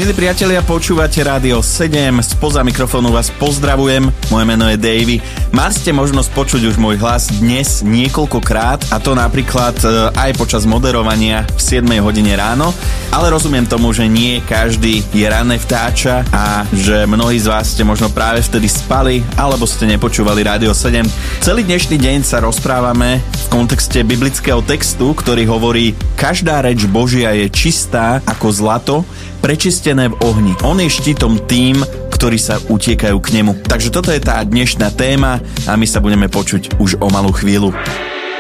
Milí priatelia, počúvate Rádio 7, spoza mikrofónu vás pozdravujem, moje meno je Davey. Mali ste možnosť počuť už môj hlas dnes niekoľkokrát, a to napríklad aj počas moderovania v 7 hodine ráno, ale rozumiem tomu, že nie každý je ranné vtáča a že mnohí z vás ste možno práve vtedy spali alebo ste nepočúvali Rádio 7. Celý dnešný deň sa rozprávame v kontexte biblického textu, ktorý hovorí: každá reč Božia je čistá ako zlato, prečistené v ohni. On je štítom tým, ktorí sa utiekajú k nemu. Takže toto je tá dnešná téma a my sa budeme počuť už o malú chvíľu.